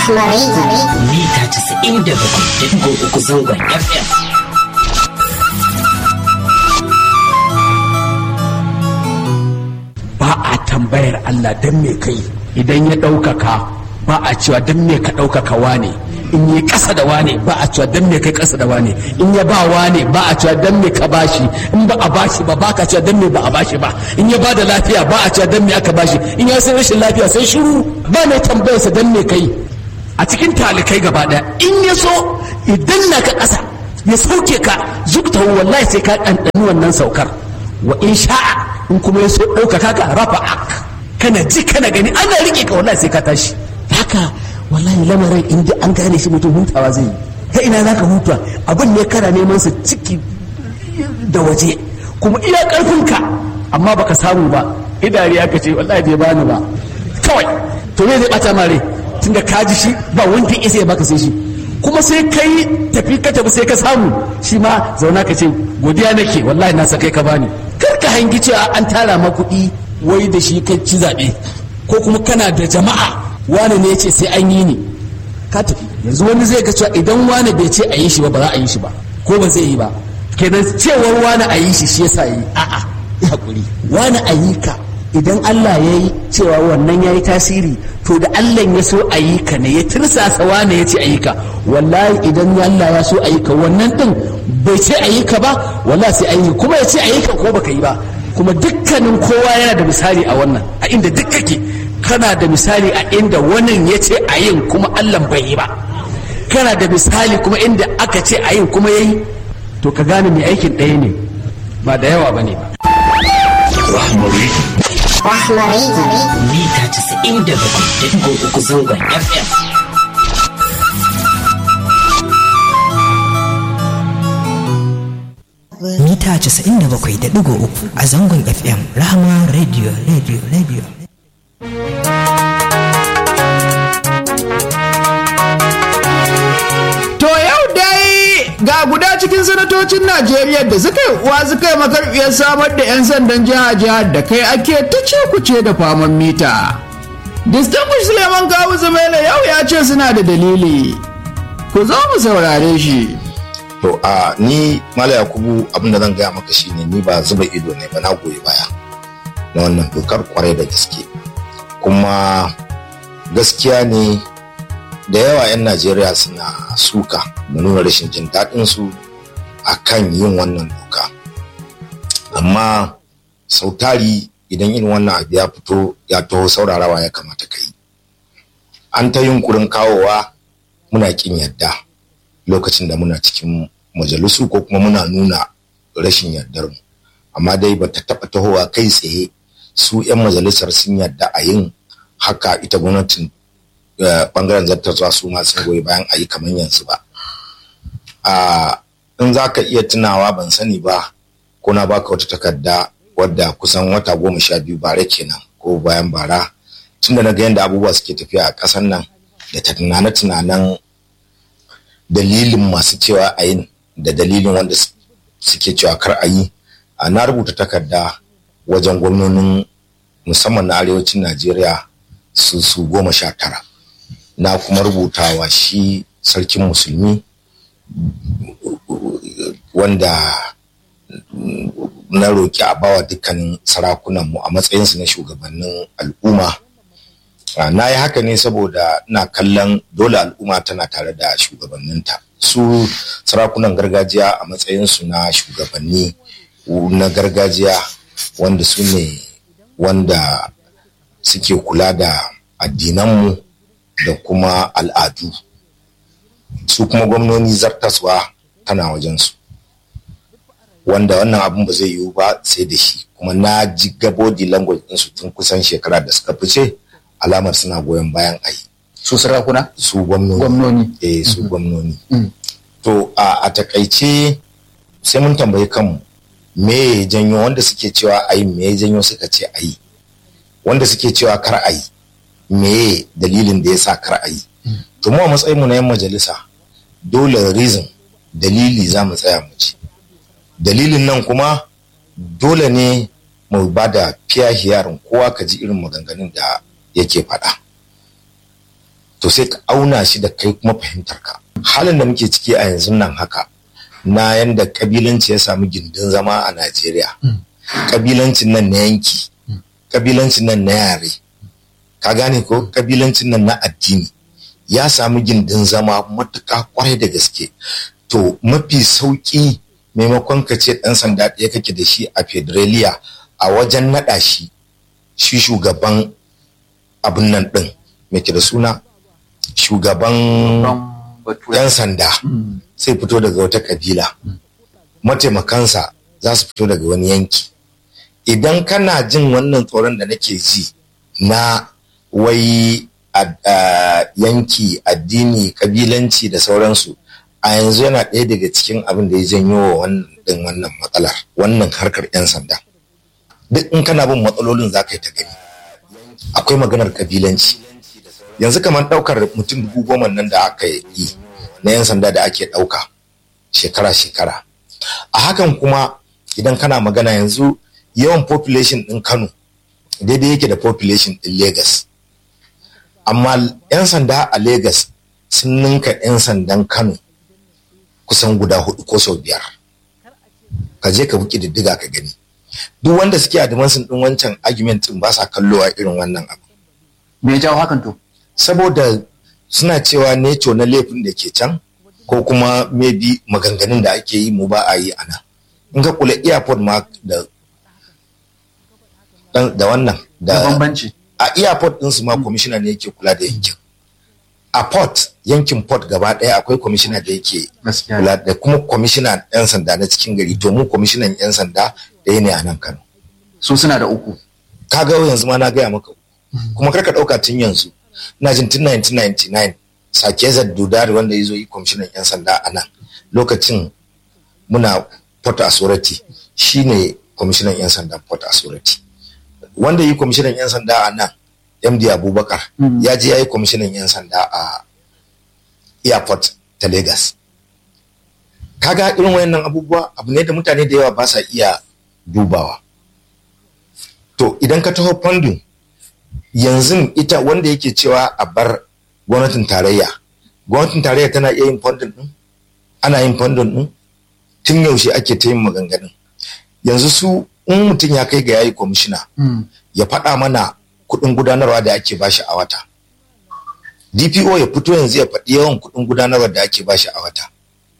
mita 97.3 zangon FM. Ba a tambayar Allah don me kai idan ya ɗaukaka, ba a cewa don me ka ɗaukaka wane. In yi ƙasa da wane ba a cewa don me kai ƙasa da wane. In ya ba wane ba a cewa don me ka bashi. In ba a bashi ba ka cewa don me ba a bashi ba. In ya ba da lafiya ba a cewa don me aka bashi. In ya san rashin lafiya sai shiru, ba mai tambayarsa don me kai. A cikin talikai gaba ɗaya in ya so idan na ka ƙasa ya sauke ka zukta wallahi sai ka ɗanɗani wannan saukar. Wa in sha'a in kuma ya so ɗaukaka ka rafa ak, kana ji kana gani ana riƙe ka wallahi sai ka tashi. Haka wallahi lamarin in ji an gane shi mutum hutawa zai yi. Ta ina za ka huta abin ne kana neman sa ciki da waje kuma ina ƙarfinka amma baka samu ba. Idari aka ce wallahi bai bani ba kawai to me zai ɓata mare tunda ka ji shi ba wanda ya isa ya baka sai shi kuma sai kai tafi ka tafi sai ka samu shi ma zauna ka ce godiya nake wallahi na sakai ka bani. Kar ka hangi cewa an tara ma kuɗi wai da shi kai ci zaɓe ko kuma kana da jama'a wane ne ya ce sai an yi ni ka tafi. Yanzu wani zai ga cewa idan wane bai ce a yi shi ba ba za a yi shi ba ko ba zai yi ba kenan cewar wane a yi shi yasa yi. A'a ya hakuri wane a yi ka idan Allah ya yi cewa wannan ya yi tasiri to da Allah ya so a yi ka ne ya tirsasa wane ya ce a yi ka. Wallahi idan Allah ya so a yi ka wannan din bai ce a yi ka ba wallahi sai an yi kuma ya ce a yi ka ko baka yi ba. Kuma dukkanin kowa yana da misali a wannan a inda duk kake kana da misali a inda wannan ya ce a yin kuma Allah bai yi ba. Kana da misali kuma inda aka ce a yin kuma ya yi. To ka gane mai aikin ɗaya ne ba da yawa ba ne ba. Rahmari mita 97.3 zangon FM. Mita 97.3 a zangon FM. Rahama Radio. Ga guda cikin sanatocin Najeriya da suka yi uwa suka yi makarfiyar samar da 'yan sandan jiha da kai ake ta ce kuce da faman mita. Distinguished Suleiman Kawu Zumaila yau ya ce suna da dalili. Ku zo mu saurare shi. To ni Mala Yakubu abinda zan gaya maka shine ni ba zuba ido ne ba, na goyi baya na wannan dokar kwarai da gaske. Kuma gaskiya ne da yawa 'yan Najeriya suna suka da nuna rashin jin daɗinsu a kan yin wannan doka. Amma sautari idan irin wannan abu ya fito ya taho saurarawa ya kamata ka yi. An ta yunkurin kawowa muna ƙin yadda lokacin da muna cikin majalisu ko kuma muna nuna rashin yardarmu. Amma dai ba ta taɓa tahowa kai tsaye su 'yan majalisar sun yarda a yin haka ita gwamnatin bangaren zartarwa su ma sun goyi bayan ayi kamar yanzu ba. In za ka iya tunawa ban sani ba ko na baka wata takarda wadda kusan wata 12 bara kenan ko bayan bara tunda na ga yadda abubuwa suke tafiya a ƙasar nan da tunanen dalilin masu cewa a yin da dalilin wanda suke cewa kar a yi. Na rubuta takarda wajen gwamnonin musamman na arewacin Najeriya su 19. Na kuma rubutawa shi sarkin musulmi wanda na roƙi a bawa dukkanin sarakunanmu a matsayinsu na shugabannin al'umma. Na yi haka ne saboda ina kallon dole al'umma tana tare da shugabanninta. Su sarakunan gargajiya a matsayinsu na shugabanni na gargajiya wanda su ne wanda suke kula da addinanmu da kuma al'adu. Su kuma gwamnoni zartaswa tana wajensu wanda wannan abin ba zai yiwu ba sai da shi. Kuma na ji body language ɗinsu tun kusan shekara da suka fice alamar suna goyon bayan ayi. Su sarakuna? Su gwamnoni. Su gwamnoni. To a takaice sai mun tambayi kanmu me ya janyo wanda suke cewa ayi, me ya janyo suka ce ayi, wanda suke cewa kar ayi me dalilin da ya sa kar ayi. To mu a matsayinmu na 'yan majalisa dole reason dalili za mu tsaya mu ci. Dalilin nan kuma dole ne mu ba da fiya hiyarin kowa ka ji irin maganganun da yake faɗa. to sai ka auna shi da kai kuma fahimtar ka. Halin da muke ciki a yanzu nan haka na yanda kabilanci ya samu gindin zama a Najeriya. Kabilancin nan na yanki, kabilancin nan na yare, ka gane ko kabilancin nan na addini ya samu gindin zama matuƙa kwarai da gaske. To mafi sauƙi maimakon ka ce ɗan sanda ɗaya kake da shi a Federaliya a wajen naɗa shi shugaban abin nan ɗin me ke da suna shugaban 'yan sanda sai fito daga wata kabila, mataimakansa za su fito daga wani yanki. Idan kana jin wannan tsoron da nake ji na wai yanki, addini, kabilanci da sauransu, a yanzu yana ɗaya daga cikin abin da ya janyo wa wannan matsalar, wannan harkar 'yan sanda. Duk in kana bin matsalolin za ka yi ta gani akwai maganar kabilanci. Yanzu kamar ɗaukar mutum 10,000 nan da aka yi na 'yan sanda da ake ɗauka shekara-shekara. A hakan kuma idan kana magana yanzu yawan population ɗin Kano daidai yake da population ɗin Lagos. Amma 'yan sanda a Lagos sun ninka 'yan sandan Kano kusan guda 4 ko sau 5. Ka je ka buki diddiga ka gani. Duk wanda suke adimansin ɗin wancan argument ɗin ba sa kallo a irin wannan abu. Me ya jawo hakan to? Saboda suna cewa neco na laifin da ke can ko kuma maybe maganganun da ake yi mu ba a yi ana. In ka kula airport ma da wannan da bambanci. A airport ɗinsu ma kwamishina ne yake kula da yankin. A port, yankin port gaba ɗaya akwai kwamishina da yake kula da kuma kwamishina 'yan sanda na cikin gari. To mu kwamishinan 'yan sanda ɗaya ne a nan Kano. Su suna da 3. Ka ga yanzu ma na gaya maka. Kuma karka ɗauka tun yanzu. Na jin tun 1999 Sakeza Dudari wanda ya zo yi kwamishinan 'yan sanda a nan. Lokacin muna Port Authority shi ne kwamishinan 'yan sanda Port Authority. Wanda yi kwamishinan 'yan sanda a nan MD Abubakar ya je ya yi kwamishinan 'yan sanda a airport ta Lagos. Kaga irin wayannan abubuwa abu ne da mutane da yawa ba sa iya dubawa. To idan ka taho funding yanzu ita wanda yake cewa a bar gwamnatin tarayya tana iya yin funding din, ana yin funding din tun yaushe ake ta yin maganganun. Yanzu su in mutum ya kai ga yayi kwamishina ya faɗa mana kuɗin gudanarwa da ake bashi a wata. DPO ya fito yanzu ya faɗi yawan kuɗin gudanarwa da ake bashi a wata.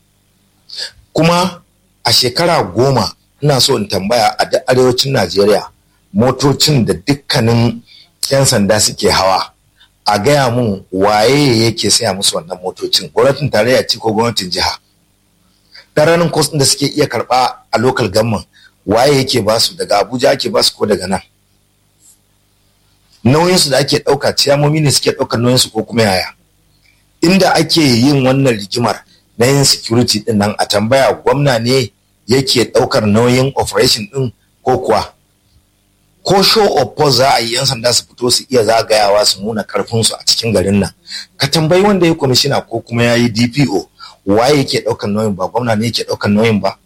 Kuma a shekara 10 ina so in tambaya a duk arewacin Najeriya motocin da dukkanin 'yan sanda suke hawa a gaya mun waye yake saya musu wannan motocin, gwamnatin tarayya ce ko gwamnatin jiha. Ɗaranin cost da suke iya karɓa a local government waye yake basu, daga Abuja ake basu ko daga nan. Nauyinsu da ake ɗauka ciyamomi ne suke ɗaukar nauyinsu ko kuma yaya. Inda ake yin wannan rigimar na yin security ɗin nan a tambaya gwamna ne yake ɗaukar nauyin operation ɗin ko kuwa. Ko show of force za a yi 'yan sanda su fito su iya zagayawa su nuna karfinsu a cikin garin nan. Ka tambayi wanda ya kwamishina ko kuma ya yi DPO waye yake ɗaukar nauyin, ba gwamna ne yake ɗaukar nauyin ba.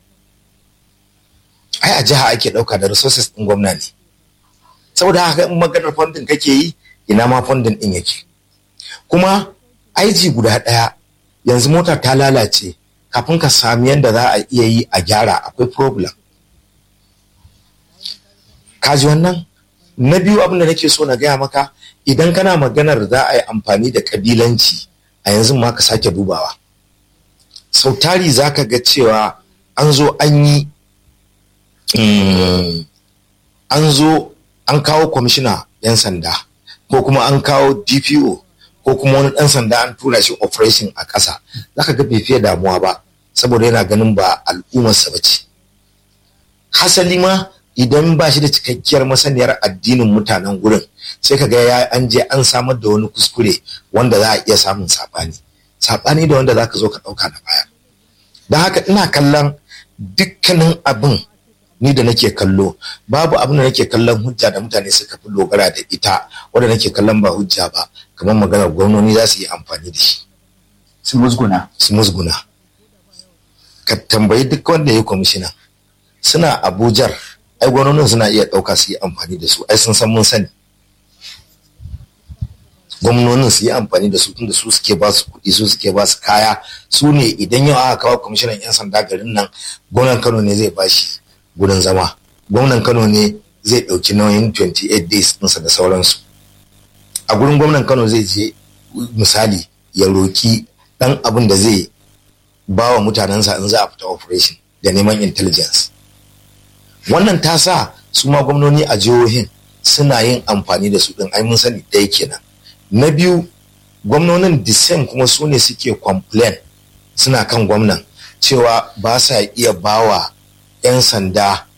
Ai a jiha ake ɗauka da resources ɗin gwamna ne. Saboda haka in maganar funding kake yi ina ma funding ɗin yake. Kuma IG guda ɗaya yanzu mota ta lalace kafin ka sami yadda za a iya yi a gyara akwai problem. Kaji wannan? Na biyu abin da nake so na gaya maka, idan kana maganar za a yi amfani da kabilanci a yanzu ma ka sake dubawa. Sau tari za ka ga cewa an zo an kawo kwamishina 'yan sanda ko kuma an kawo DPO ko kuma wani ɗan sanda an tura shi operation a ƙasa, za ka ga bai fiye damuwa ba saboda yana ganin ba al'ummarsa ba ce. Hasali ma idan ba shi da cikakkiyar masaniyar addinin mutanen gurin sai ka ga an je an samar da wani kuskure wanda za a iya samun saɓani da wanda za ka zo ka ɗauka na baya. Don haka ina kallon dukkanin abin ni da nake kallo, babu abin da nake kallon hujja da mutane suka fi dogara da ita wanda nake kallon ba hujja ba, kamar maganar gwamnoni za su yi amfani da shi su musguna. Ka tambayi duk wanda ya yi kwamishina suna Abujar, ai gwamnonin suna iya ɗauka su yi amfani da su, ai sun san mun sani. gwamnonin su yi amfani da su tunda su suke ba su kuɗi, su suke ba su kaya, su ne idan yau aka kawo kwamishinan 'yan sanda garin nan, gwamnan Kano ne zai bashi gurin zama, gwamnan Kano ne zai ɗauki nauyin 28 days ɗinsa da sauransu. A gurin gwamnan Kano zai je misali ya roki ɗan abin da zai ba wa mutanensa in za a fita operation da neman intelligence. Wannan ta sa su ma gwamnoni a jihohin suna yin amfani da su ɗin, ai mun sani ɗaya kenan. Na biyu, gwamnonin dissent kuma su ne suke complain suna kan gwamnan cewa ba sa iya bawa 'yan sanda